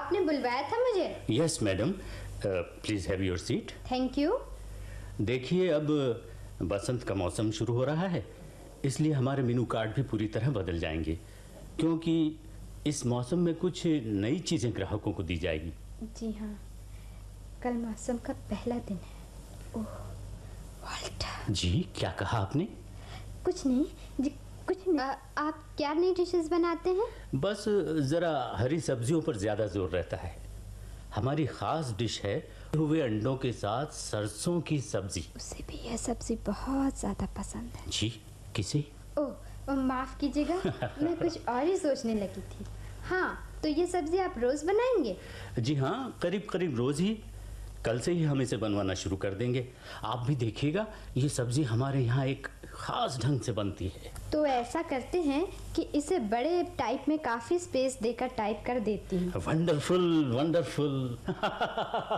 आपने बुलवाया था मुझे? Yes madam, please have your seat. Thank you. देखिए, अब बसंत का मौसम शुरू हो रहा है, इसलिए हमारे मेनू कार्ड भी पूरी तरह बदल जाएंगे, क्योंकि इस मौसम में कुछ नई चीज़ें ग्राहकों को दी जाएगी। जी हाँ, कल मौसम का पहला दिन है। ओह वाल्टर। जी, क्या कहा आपने? कुछ नहीं जी, कुछ नहीं। आप क्या नई डिशेस बनाते हैं? बस ज़रा हरी सब्जियों पर ज़्यादा जोर रहता है। हमारी ख़ास डिश है हुए अंडों के साथ सरसों की सब्जी। उसे भी यह सब्जी बहुत ज़्यादा पसंद है। जी, किसे? ओह माफ़ कीजिएगा, मैं कुछ और ही सोचने लगी थी। हाँ, तो ये सब्जी आप रोज़ बनाएंगे? जी हाँ, करीब करीब रोज़ ही। कल से ही हम इसे बनवाना शुरू कर देंगे। आप भी देखिएगा, ये सब्जी हमारे यहाँ एक ख़ास ढंग से बनती है। तो ऐसा करते हैं कि इसे बड़े टाइप में काफ़ी स्पेस देकर टाइप कर देती हूँ। Wonderful wonderful.